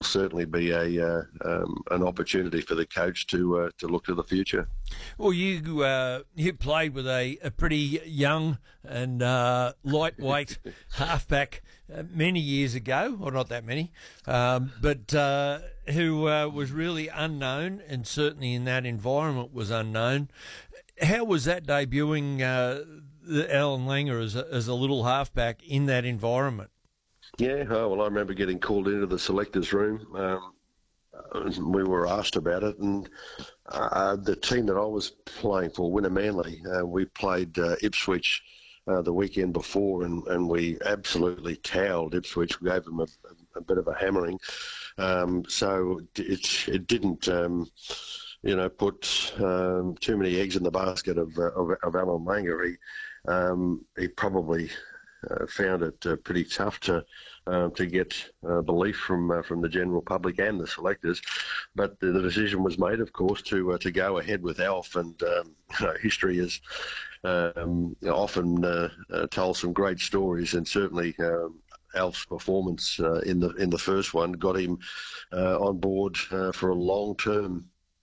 certainly be an opportunity for the coach to look to the future. Well, you played with a pretty young and lightweight halfback many years ago, or not that many, but who was really unknown, and certainly in that environment was unknown. How was that debuting Allan Langer as a little halfback in that environment? Yeah, well, I remember getting called into the selectors' room. We were asked about it, and the team that I was playing for, Winner Manly, we played Ipswich the weekend before, and we absolutely towed Ipswich. We gave them a bit of a hammering. So it didn't, put too many eggs in the basket of Allan Langer. He probably found it pretty tough to get belief from the general public and the selectors, but the decision was made, of course, to go ahead with Alf. And history has often told some great stories, and certainly Alf's performance in the first one got him on board for a long-term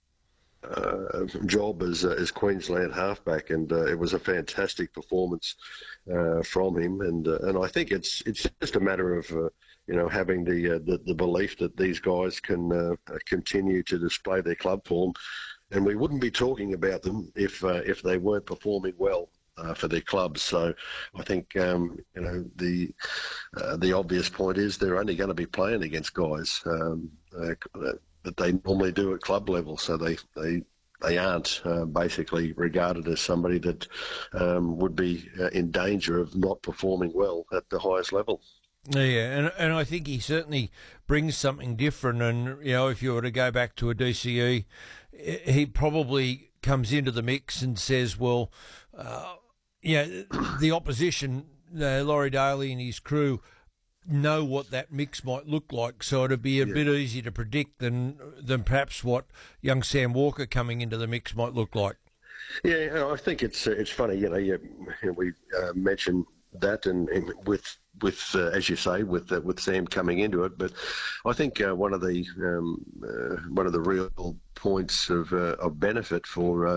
job as Queensland halfback, and it was a fantastic performance from him. And I think it's just a matter of having the belief that these guys can continue to display their club form, and we wouldn't be talking about them if they weren't performing well for their clubs. So I think the obvious point is they're only going to be playing against guys that they normally do at club level, so they aren't basically regarded as somebody that would be in danger of not performing well at the highest level. Yeah, and I think he certainly brings something different. And if you were to go back to a DCE, he probably comes into the mix and says, well, the opposition, Laurie Daly and his crew, know what that mix might look like, so it'd be a bit easier to predict than perhaps what young Sam Walker coming into the mix might look like. Yeah, I think it's funny. We mentioned that, and with as you say, with Sam coming into it, but I think one of the real points of benefit for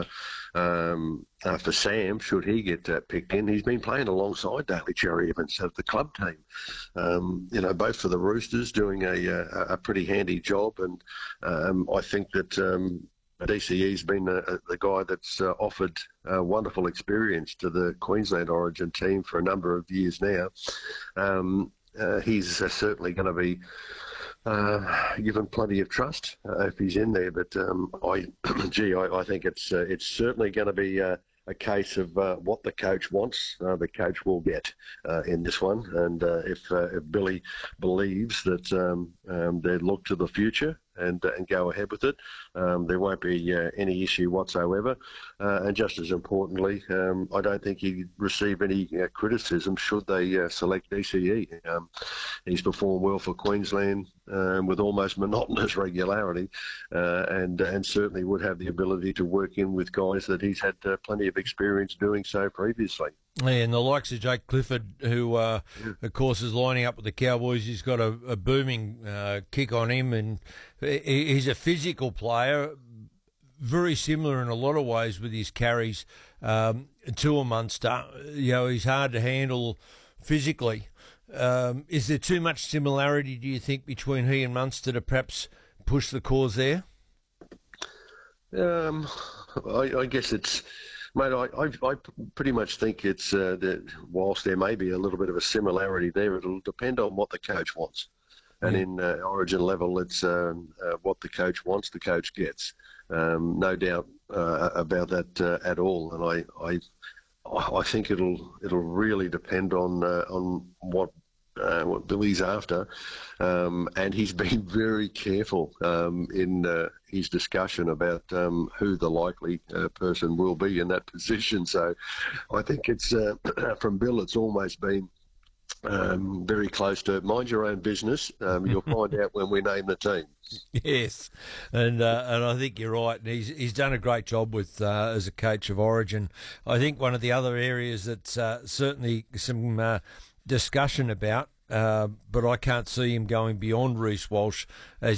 Sam, should he get picked in, he's been playing alongside Daly Cherry Evans of the club team. Both for the Roosters, doing a pretty handy job, and I think that DCE's been the guy that's offered wonderful experience to the Queensland Origin team for a number of years now. He's certainly going to be given plenty of trust if he's in there. But I think it's certainly going to be a case of what the coach wants, the coach will get in this one. And if Billy believes that they look to the future and go ahead with it, there won't be any issue whatsoever. And just as importantly, I don't think he'd receive any criticism should they select DCE. He's performed well for Queensland with almost monotonous regularity, and certainly would have the ability to work in with guys that he's had plenty of experience doing so previously. Yeah, and the likes of Jake Clifford, who, of course, is lining up with the Cowboys. He's got a booming kick on him, and he's a physical player, very similar in a lot of ways with his carries to a Munster. He's hard to handle physically. Is there too much similarity, do you think, between he and Munster to perhaps push the cause there? I guess it's... Mate, I pretty much think it's that whilst there may be a little bit of a similarity there, it'll depend on what the coach wants. And in Origin level, it's what the coach wants, the coach gets. No doubt about that at all. And I think it'll really depend on what Billy's after, and he's been very careful in his discussion about who the likely person will be in that position. So I think it's from Bill, it's almost been very close to mind your own business. You'll find out when we name the team. Yes, and I think you're right. And he's done a great job with as a coach of Origin. I think one of the other areas that's certainly some discussion about, but I can't see him going beyond Reece Walsh as